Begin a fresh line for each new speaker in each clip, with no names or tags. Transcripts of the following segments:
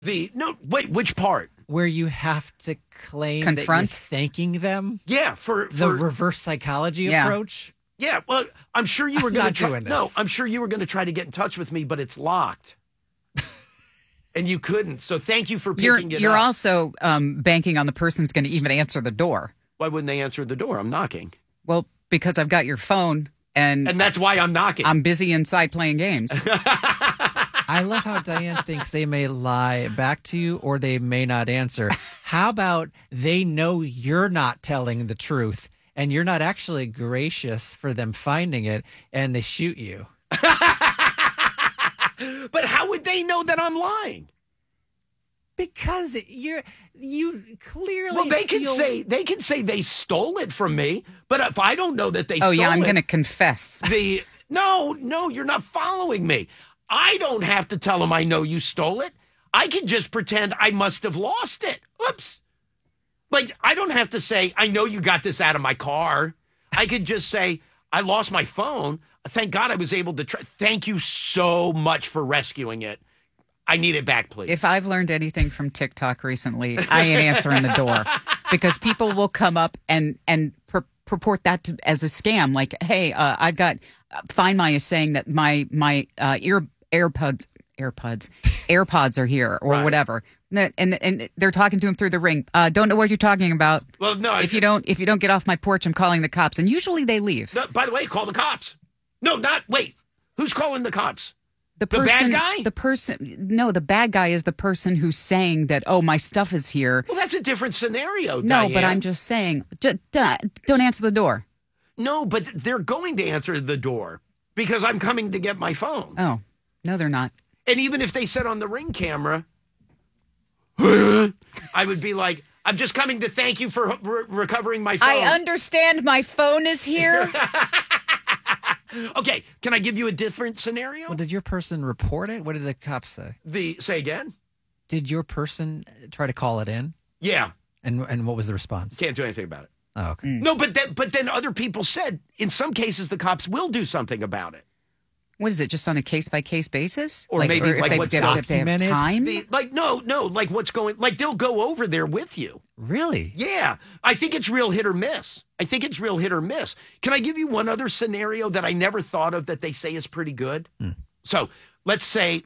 No, wait, which part?
Where you have to claim
Confront?
that you're thanking them?
Yeah,
The reverse psychology approach?
Yeah, well, I'm sure you were going to try.
doing this.
No, I'm sure you were going to try to get in touch with me, but it's locked. And you couldn't. So thank you for picking it up.
You're also banking on the person's going to even answer the door.
Why wouldn't they answer the door? I'm knocking.
Well, because I've got your phone
And that's why I'm knocking.
I'm busy inside playing games.
I love how Diane thinks they may lie back to you or they may not answer. How about they know you're not telling the truth and you're not actually gracious for them finding it and they shoot you?
But how would they know that I'm lying?
Because you clearly
Well, they can say they stole it from me, but if I don't know that they stole it.
Oh yeah, I'm going to confess.
No, you're not following me. I don't have to tell them I know you stole it. I can just pretend I must have lost it. Oops. Like, I don't have to say, I know you got this out of my car. I could just say, I lost my phone. Thank God I was able to thank you so much for rescuing it. I need it back, please.
If I've learned anything from TikTok recently, I ain't answering the door because people will come up and purport that as a scam. Like, hey, I've got Find My is saying that my AirPods are here or
Right.
whatever, and they're talking to him through the ring. Don't know what you're talking about.
Well, no.
If you don't get off my porch, I'm calling the cops. And usually they leave.
No, by the way, call the cops. No, wait. Who's calling the cops?
The
bad guy?
The bad guy is the person who's saying that, oh, my stuff is here.
Well, that's a different scenario,
No,
Diane.
but I'm just saying, don't answer the door.
No, but they're going to answer the door because I'm coming to get my phone.
Oh, no, they're not.
And even if they said on the Ring camera, I would be like, I'm just coming to thank you for recovering my phone.
I understand my phone is here.
Okay, can I give you a different scenario?
Well, did your person report it? What did the cops say?
Say again?
Did your person try to call it in?
Yeah.
And what was the response?
Can't do anything about it.
Oh, okay.
No, but then other people said in some cases the cops will do something about it.
What is it? Just on a case-by-case basis?
Or maybe
if
like
they,
what's
if they have
documented?
time?
No, like what's going, like they'll go over there with you.
Really?
Yeah. I think it's real hit or miss. Can I give you one other scenario that I never thought of that they say is pretty good? So let's say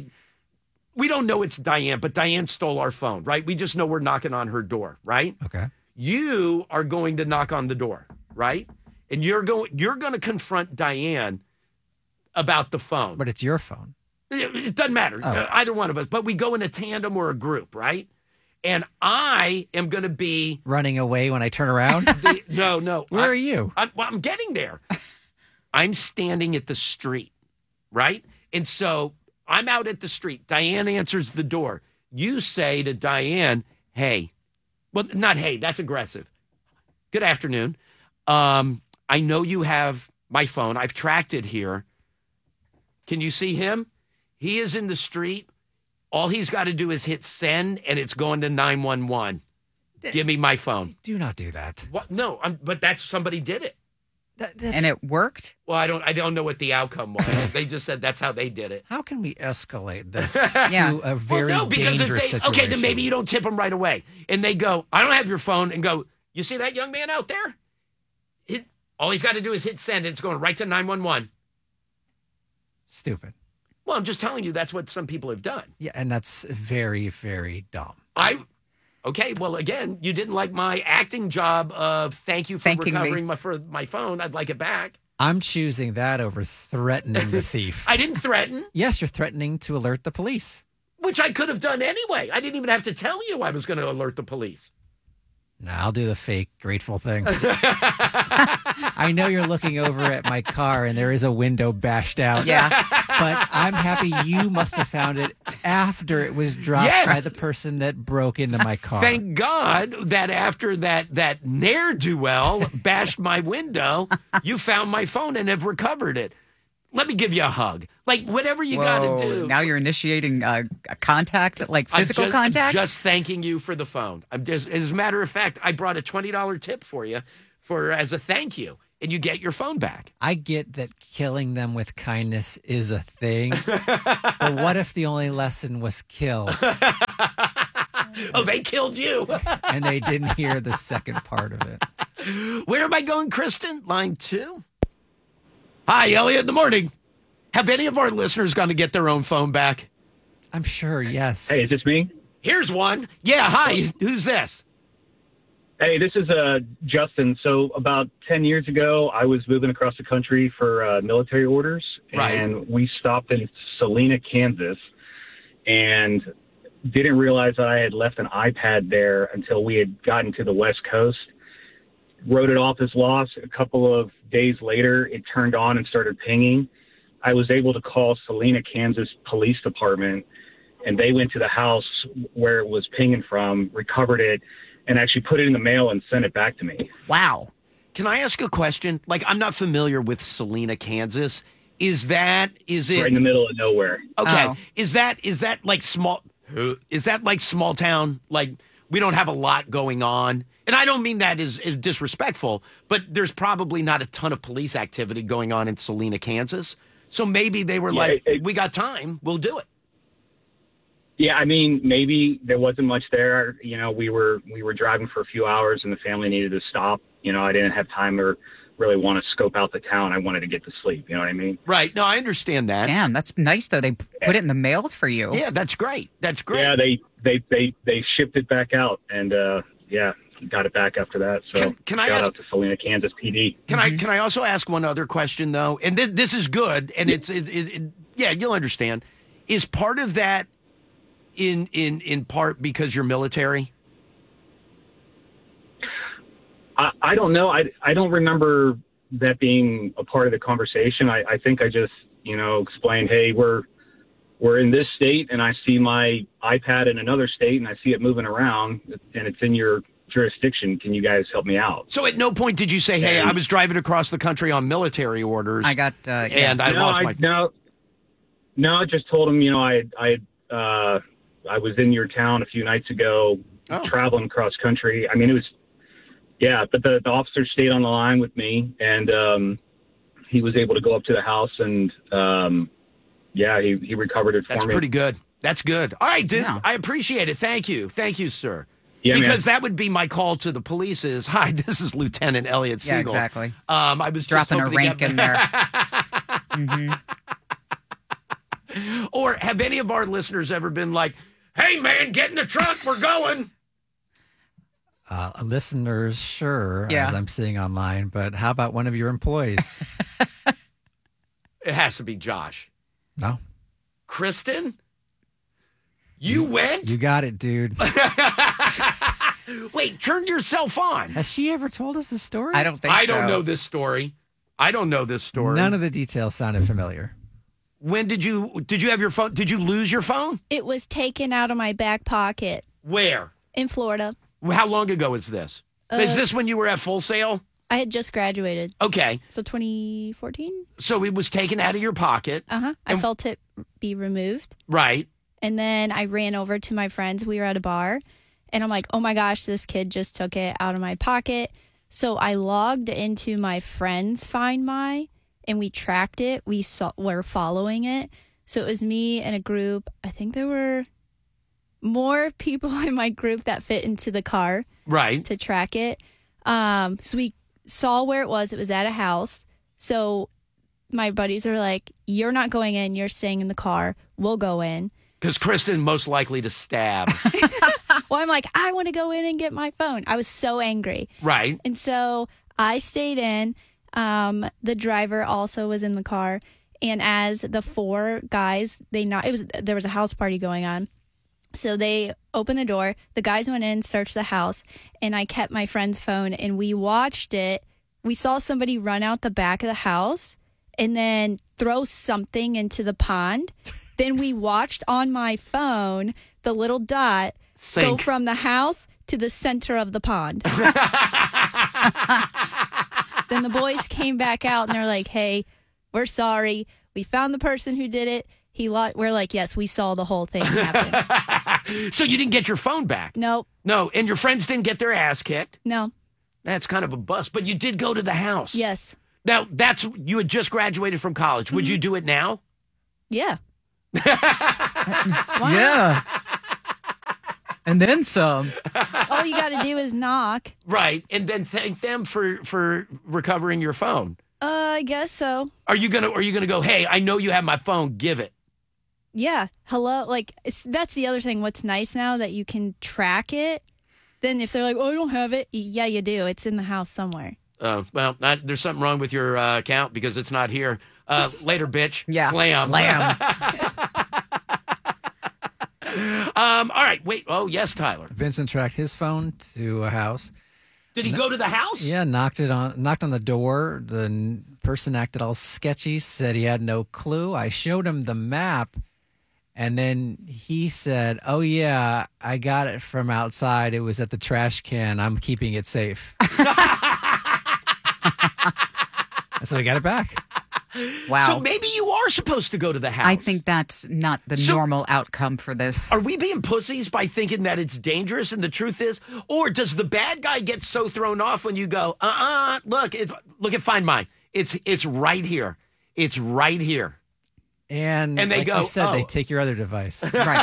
we don't know it's Diane, but Diane stole our phone, right? We just know we're knocking on her door, right?
Okay.
You are going to knock on the door, right? And you're going to confront Diane about the phone.
But it's your phone.
It doesn't matter, either one of us. But we go in a tandem or a group, right? And I am going to be
running away when I turn around?
No.
Where are you?
I'm getting there. I'm standing at the street, right? And so I'm out at the street. Diane answers the door. You say to Diane, hey. Well, not hey, that's aggressive. Good afternoon. I know you have my phone. I've tracked it here. Can you see him? He is in the street. All he's got to do is hit send, and it's going to 911. Give me my phone.
Do not do that.
What? No, but that's somebody did it.
And it worked?
Well, I don't know what the outcome was. They just said that's how they did it.
How can we escalate this to a very dangerous situation?
Okay, then maybe you don't tip them right away. And they go, I don't have your phone, and go, you see that young man out there? All he's got to do is hit send, and it's going right to 911.
Stupid.
Well, I'm just telling you that's what some people have done.
Yeah, and that's very, very dumb.
Okay, well, again, you didn't like my acting job of thank you for recovering my phone. I'd like it back.
I'm choosing that over threatening the thief.
I didn't threaten.
Yes, you're threatening to alert the police.
Which I could have done anyway. I didn't even have to tell you I was going to alert the police.
No, I'll do the fake grateful thing. I know you're looking over at my car and there is a window bashed out.
Yeah.
But I'm happy you must have found it after it was dropped by the person that broke into my car.
Thank God that after that ne'er-do-well bashed my window, you found my phone and have recovered it. Let me give you a hug. Like, whatever you got to do.
Now you're initiating a contact, like physical contact?
I'm just thanking you for the phone. As a matter of fact, I brought a $20 tip for you as a thank you. and you get your phone back.
I get that killing them with kindness is a thing, but what if the only lesson was kill
Oh, they killed you.
and they didn't hear the second part of it?
Where am I going, Kristen? Line 2. Hi, Elliot. In the morning. Have any of our listeners gone to get their own phone back?
I'm sure, yes.
Hey, is this me?
Here's one. Yeah, hi. Who's this?
Hey, this is Justin. So about 10 years ago, I was moving across the country for military orders,
Right.
and we stopped in Salina, Kansas, and didn't realize that I had left an iPad there until we had gotten to the West Coast. Wrote it off as lost. A couple of days later, it turned on and started pinging. I was able to call Salina, Kansas Police Department, and they went to the house where it was pinging from, recovered it, and actually put it in the mail and sent it back to me.
Wow.
Can I ask a question? Like, I'm not familiar with Salina, Kansas. Is it
Right in the middle of nowhere.
okay?
Oh.
Is that like small? Is that like small town? Like we don't have a lot going on, and I don't mean that is disrespectful, but there's probably not a ton of police activity going on in Salina, Kansas. So maybe they were like, "We got time, we'll do it."
Yeah, I mean, maybe there wasn't much there. You know, we were driving for a few hours, and the family needed to stop. You know, I didn't have time or really want to scope out the town. I wanted to get to sleep. You know what I mean?
Right? No, I understand that.
Damn, that's nice though. They put it in the mail for you.
Yeah, that's great. That's great.
Yeah, they shipped it back out, and yeah, got it back after that. So
Can I
shout
ask-
out to Salina, Kansas PD.
Can I also ask one other question though? And this is good, and it's yeah, you'll understand. Is part of that in part because you're military?
I don't know. I don't remember that being a part of the conversation. I think I just, explained, hey, we're in this state, and I see my iPad in another state, and I see it moving around, and it's in your jurisdiction. Can you guys help me out?
So at no point did you say, hey, I was driving across the country on military orders.
I got
and I lost my.
No, I just told him, I was in your town a few nights ago, traveling across country. I mean, it was, but the officer stayed on the line with me, and he was able to go up to the house, and he recovered it for me.
That's pretty good. That's good. All right, dude.
Yeah.
I appreciate it. Thank you, sir.
Yeah,
because that would be my call to the police is, hi, this is Lieutenant Elliot Siegel.
Yeah, exactly.
I was
Dropping
just
a rank in there.
Or have any of our listeners ever been like, hey, man, get in the truck. We're going.
Listeners, sure,
Yeah.
as I'm seeing online, but how about one of your employees?
It has to be Josh.
No,
Kristen? You went?
you got it, dude.
Wait, turn yourself on.
Has she ever told us the story?
I don't think so.
I don't know this story.
None of the details sounded familiar.
When did you have your phone? Did you lose your phone?
It was taken out of my back pocket
Where?
in Florida.
How long ago is this? Is this when you were at Full Sail?
I had just graduated.
Okay.
So 2014?
So it was taken out of your pocket.
Uh-huh. I felt it be removed.
Right.
And then I ran over to my friends. We were at a bar. And I'm like, oh my gosh, this kid just took it out of my pocket. So I logged into my friend's Find My, and we tracked it. We're following it. So it was me and a group. I think there were more people in my group that fit into the car
Right.
to track it. So we saw where it was. It was at a house. So my buddies are like, you're not going in. You're staying in the car. We'll go in.
Because Kristen most likely to stab.
Well, I'm like, I want to go in and get my phone. I was so angry.
Right.
And so I stayed in. The driver also was in the car. And as the four guys, there was a house party going on. So they opened the door. The guys went in, searched the house, and I kept my friend's phone, and we watched it. We saw somebody run out the back of the house and then throw something into the pond. Then we watched on my phone the little dot go
Sink.
from the house to the center of the pond. Then the boys came back out and they're like, hey, we're sorry. We found the person who did it. We're like, yes, we saw the whole thing happen.
So you didn't get your phone back?
Nope.
No. And your friends didn't get their ass kicked?
No.
That's kind of a bust, but you did go to the house.
Yes.
Now, you had just graduated from college. Would you do it now?
Yeah.
Yeah. And then some.
All you got to do is knock.
Right, and then thank them for recovering your phone.
I guess so.
Are you gonna go, hey, I know you have my phone, give it.
Yeah. Hello. Like, that's the other thing. What's nice now that you can track it. Then if they're like, oh, I don't have it. Yeah, you do. It's in the house somewhere.
Well, there's something wrong with your account because it's not here. Later, bitch.
Yeah.
Slam. All right. Wait. Oh, yes, Tyler.
Vincent tracked his phone to a house.
Did he go to the house?
Yeah, knocked on the door. The person acted all sketchy, said he had no clue. I showed him the map, and then he said, "Oh yeah, I got it from outside. It was at the trash can. I'm keeping it safe." So we got it back.
Wow.
So maybe you are supposed to go to the house.
I think that's not the normal outcome for this.
Are we being pussies by thinking that it's dangerous and the truth is? Or does the bad guy get so thrown off when you go, look at Find My. It's right here. It's right here.
And
they
like
go,
you said, they
"Oh."
take your other device.
Right.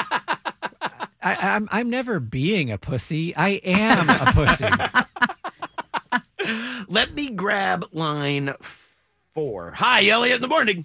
I'm never being a pussy. I am a pussy.
Let me grab line 4. Hi, Elliot in the morning.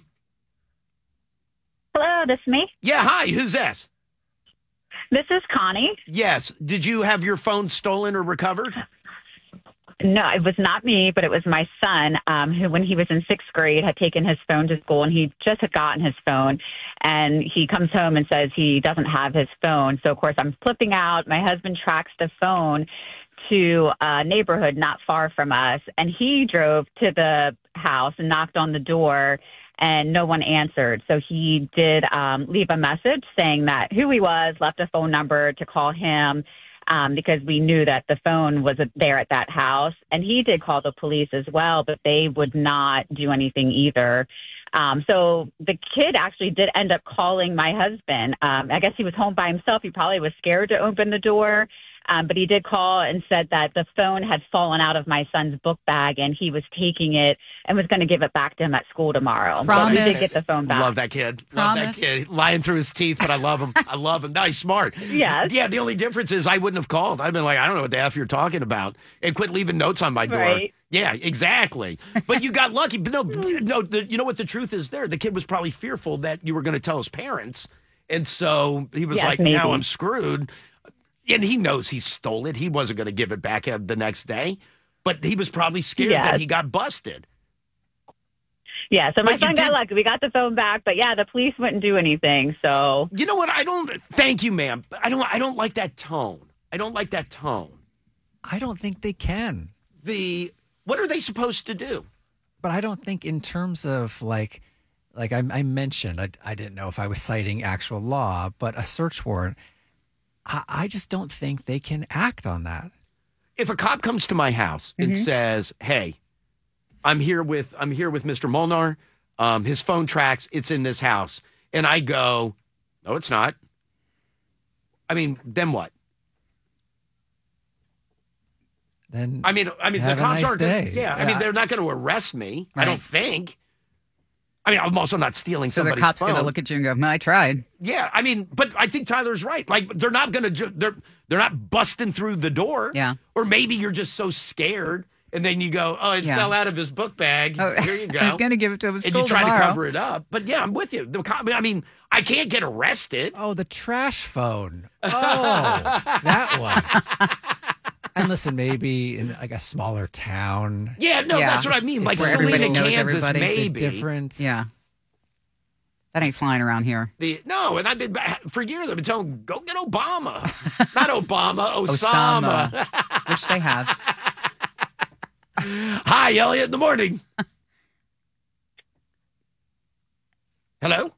Hello, this is me.
Yeah, hi. Who's this?
This is Connie.
Yes. Did you have your phone stolen or recovered?
No, it was not me, but it was my son, who, when he was in 6th grade, had taken his phone to school, and he just had gotten his phone. And he comes home and says he doesn't have his phone. So, of course, I'm flipping out. My husband tracks the phone to a neighborhood not far from us, and he drove to the house and knocked on the door, and no one answered. So he did leave a message saying that who he was, left a phone number to call him, because we knew that the phone was there at that house. And he did call the police as well, but they would not do anything either. So the kid actually did end up calling my husband. I guess he was home by himself. He probably was scared to open the door. But he did call and said that the phone had fallen out of my son's book bag, and he was taking it and was going to give it back to him at school tomorrow. So he did get the phone back.
Love that kid. Love that kid. Lying through his teeth, but I love him. I love him. Nice, smart.
Yes.
Yeah, the only difference is I wouldn't have called. I'd been like, I don't know what the F you're talking about. And quit leaving notes on my door.
Right.
Yeah, exactly. But you got lucky. But you know what the truth is there? The kid was probably fearful that you were going to tell his parents. And so he was like,
maybe.
now I'm screwed. And he knows he stole it. He wasn't going to give it back the next day. But he was probably scared that he got busted.
Yeah, so my
But you
son got
did-
lucky. We got the phone back, but yeah, the police wouldn't do anything. So
You know what? Thank you, ma'am. I don't like that tone. I don't like that tone.
I don't think they can.
What are they supposed to do?
But I don't think in terms of like I mentioned, I didn't know if I was citing actual law, but a search warrant, I just don't think they can act on that.
If a cop comes to my house and says, "Hey, I'm here with Mr. Molnar. His phone tracks. It's in this house," and I go, "No, it's not." I mean, then what?
Then
I mean, the
have a
cops
nice
aren't.
day.
Yeah, I mean, they're not going to arrest me. I
Right.
don't think. I mean, I'm also not stealing
So the
somebody's
cop's
phone.
going to look at you and go, "No, I tried."
Yeah, I mean, but I think Tyler's right. Like, they're not going to. They're not busting through the door.
Yeah.
Or maybe you're just so scared, and then you go, "Oh, it
Yeah.
fell out of his book bag.
Oh,
Here you go."
I was going to give it to him at
and
school
you try
tomorrow.
to cover it up. But yeah, I'm with you. I mean, I can't get arrested.
Oh, the trash phone. Oh, that one. And listen, maybe in like a smaller town,
Yeah, no,
Yeah.
that's what I mean. Like
where everybody
Salina,
knows
Kansas,
everybody.
maybe.
different.
Yeah. That ain't flying around here.
No, and I've been for years. I've been telling them, go get Obama, not Obama, Osama.
Which they have.
Hi, Elliot. In the morning. Hello.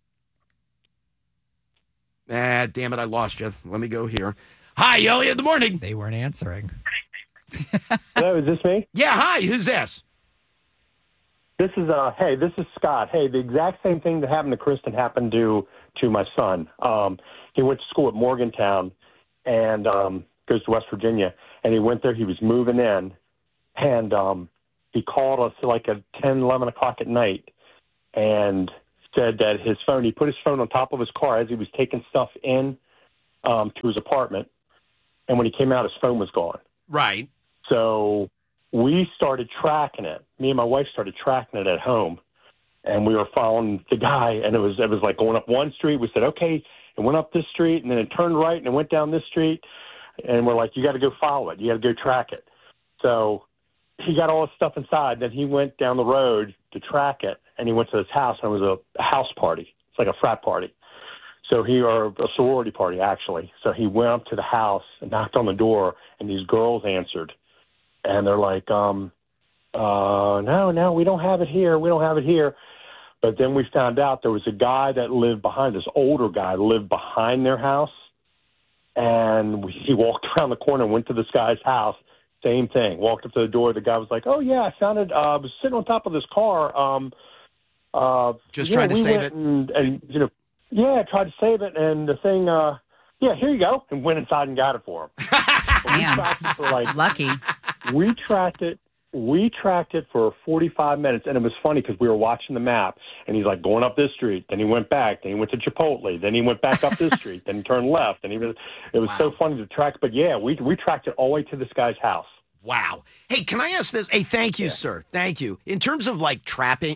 Damn it! I lost you. Let me go here. Hi, Elliot. In the morning.
They weren't answering.
Hello, is this me?
Yeah. Hi. Who's this?
This is Scott. Hey, the exact same thing that happened to Kristen happened to my son. He went to school at Morgantown and goes to West Virginia, and he went there. He was moving in, and he called us like at 10, 11 o'clock at night and said that he put his phone on top of his car as he was taking stuff in to his apartment, and when he came out, his phone was gone.
Right.
So we started tracking it. Me and my wife started tracking it at home, and we were following the guy, and it was like going up one street. We said, okay, it went up this street, and then it turned right, and it went down this street, and we're like, you got to go follow it. You got to go track it. So he got all his stuff inside. Then he went down the road to track it, and he went to his house, and it was a house party. It's like a frat party. So or a sorority party, actually. So he went up to the house and knocked on the door, and these girls answered. And they're like, no, we don't have it here. We don't have it here. But then we found out there was a guy that lived behind, this older guy lived behind their house. And he walked around the corner and went to this guy's house. Same thing. Walked up to the door. The guy was like, oh, yeah, I found it. I was sitting on top of this car.
Trying to save it.
And I tried to save it. And the thing, here you go. And went inside and got it for him.
Damn. Lucky.
We tracked it for 45 minutes, and it was funny because we were watching the map, and he's like going up this street, then he went back, then he went to Chipotle, then he went back up this street, then he turned left, and it was so funny to track. But yeah, we tracked it all the way to this guy's house.
Wow. Hey, can I ask this? Hey, thank you, sir. Thank you. In terms of like tracking,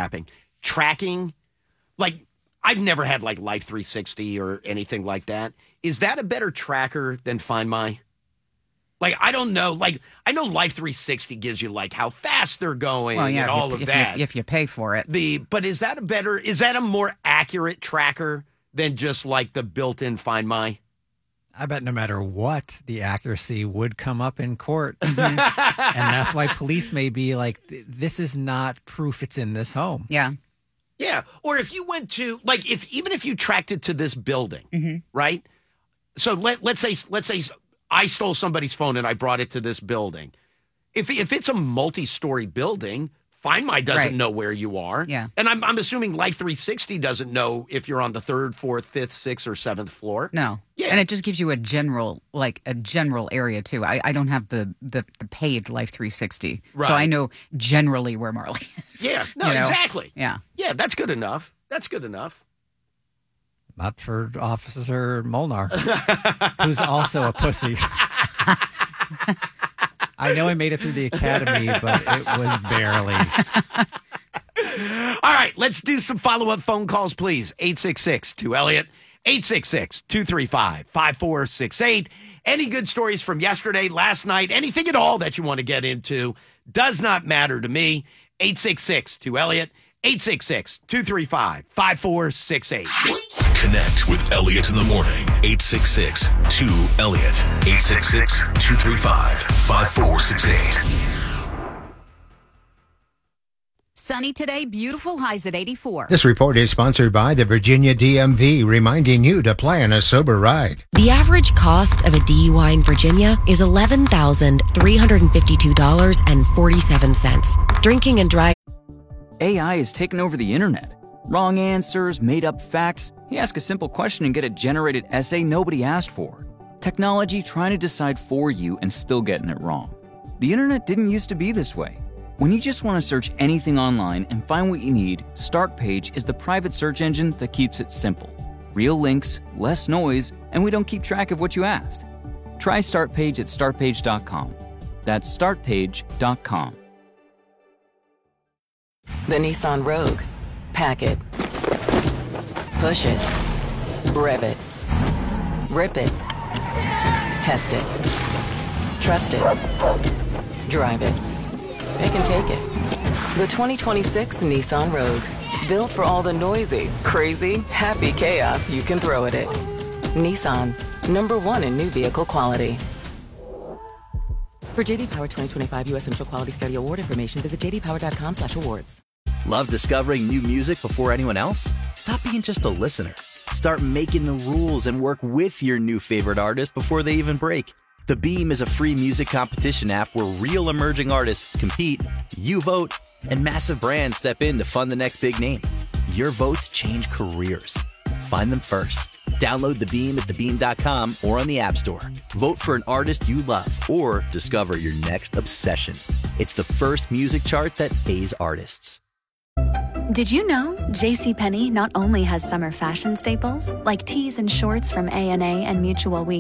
like I've never had like Life 360 or anything like that. Is that a better tracker than Find My? Like, I don't know. Like, I know Life 360 gives you, like, how fast they're going and all of that.
If you pay for it.
But is that a more accurate tracker than just, like, the built-in Find My?
I bet no matter what, the accuracy would come up in court. And that's why police may be like, this is not proof it's in this home.
Yeah.
Yeah. Or if you went to, like, even if you tracked it to this building, right? So let's say I stole somebody's phone and I brought it to this building. If it's a multi-story building, Find My doesn't know where you are.
Yeah.
And I'm assuming Life 360 doesn't know if you're on the 3rd, 4th, 5th, 6th, or 7th floor.
No.
Yeah.
And it just gives you a general area too. I don't have the paid Life 360.
Right.
So I know generally where Marley is.
Yeah. No, exactly.
Yeah.
Yeah, that's good enough. That's good enough.
Not for Officer Molnar, who's also a pussy. I know he made it through the academy, but it was barely.
All right, let's do some follow-up phone calls, please. 866-2-ELLIOT, 866-235-5468. Any good stories from yesterday, last night, anything at all that you want to get into does not matter to me. 866-2-ELLIOT, 866-235-5468.
Connect with Elliot in the morning. 866-2-ELLIOT. 866-235-5468.
Sunny today, beautiful, highs at 84.
This report is sponsored by the Virginia DMV, reminding you to plan a sober ride.
The average cost of a DUI in Virginia is $11,352.47. Drinking and driving.
AI has taken over the internet. Wrong answers, made up facts. You ask a simple question and get a generated essay nobody asked for. Technology trying to decide for you and still getting it wrong. The internet didn't used to be this way. When you just want to search anything online and find what you need, Startpage is the private search engine that keeps it simple. Real links, less noise, and we don't keep track of what you asked. Try Startpage at startpage.com. That's startpage.com.
The Nissan Rogue. Pack it. Push it. Rev it. Rip it. Test it. Trust it. Drive it. Pick and take it. The 2026 Nissan Rogue. Built for all the noisy, crazy, happy chaos you can throw at it. Nissan. #1 in new vehicle quality. For JD Power 2025 U.S. Central Quality Study Award information, visit jdpower.com/awards.
Love discovering new music before anyone else? Stop being just a listener. Start making the rules and work with your new favorite artist before they even break. The Beam is a free music competition app where real emerging artists compete, you vote, and massive brands step in to fund the next big name. Your votes change careers. Find them first. Download The Beam at thebeam.com or on the App Store. Vote for an artist you love or discover your next obsession. It's the first music chart that pays artists.
Did you know JCPenney not only has summer fashion staples like tees and shorts from A&A and Mutual Weave,